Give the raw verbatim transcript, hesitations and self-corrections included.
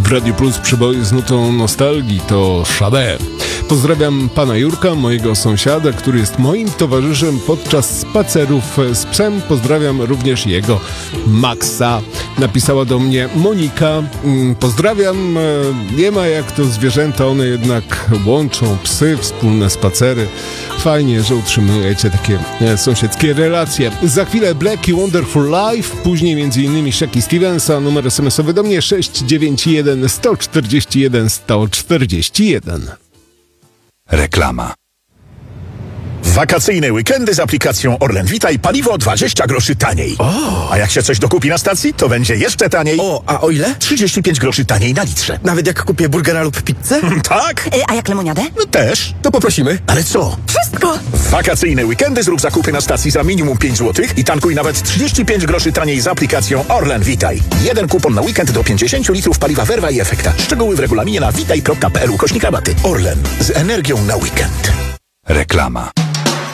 Radio Plus przeboje z nutą nostalgii to Sade. Pozdrawiam pana Jurka, mojego sąsiada, który jest moim towarzyszem podczas spacerów z psem. Pozdrawiam również jego Maxa. Napisała do mnie Monika. Pozdrawiam. Nie ma jak to zwierzęta, one jednak łączą psy, wspólne spacery. Fajnie, że utrzymujecie takie sąsiedzkie relacje. Za chwilę Black i Wonderful Life, później między innymi Shaki Stevensa, numer es em esowy do mnie sześć dziewięć jeden sto czterdzieści jeden sto czterdzieści jeden. Reklama. Wakacyjne weekendy z aplikacją Orlen Witaj, paliwo dwadzieścia groszy taniej. O! A jak się coś dokupi na stacji, to będzie jeszcze taniej. O, a o ile? trzydzieści pięć groszy taniej na litrze. Nawet jak kupię burgera lub pizzę? Tak? Y, a jak lemoniadę? No też. To poprosimy. Ale co? Wszystko! W wakacyjne weekendy zrób zakupy na stacji za minimum pięć złotych i tankuj nawet trzydzieści pięć groszy taniej z aplikacją Orlen Witaj. Jeden kupon na weekend do pięćdziesiąt litrów paliwa Verva i Efekta. Szczegóły w regulaminie na witaj kropka p l ukośnik rabaty. Orlen. Z energią na weekend. Reklama.